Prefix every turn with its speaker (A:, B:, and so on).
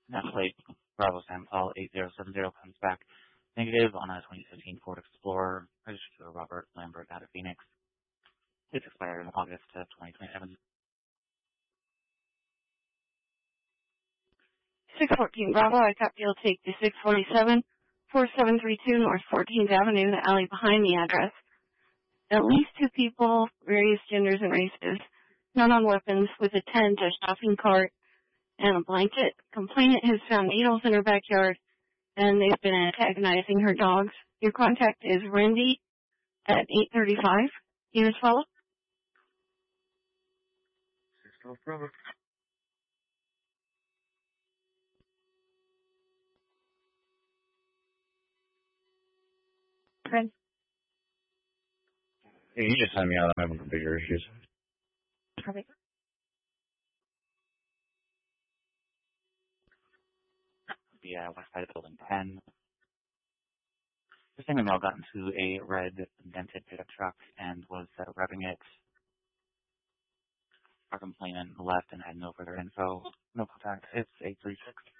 A: Naturally, Bravo Samsol 8070 comes back negative on a 2015 Ford Explorer registered to Robert Lambert out of Phoenix. It's expired in August of 2027.
B: 614 Bravo, I copy. You'll take the 647, 4732 North 14th Avenue, the alley behind the address. At least 2 people, various genders and races, none on weapons, with a tent, a shopping cart, and a blanket. Complainant has found needles in her backyard, and they've been antagonizing her dogs. Your contact is Randy at 835. Units follow?
C: 612 Bravo.
B: Prince?
C: Hey, you just send me out. I'm having some bigger issues.
B: Copy.
A: The west side of building 10. The same male got into a red dented pickup truck and was revving it. Our complainant left and had no further info. No contact. It's 836.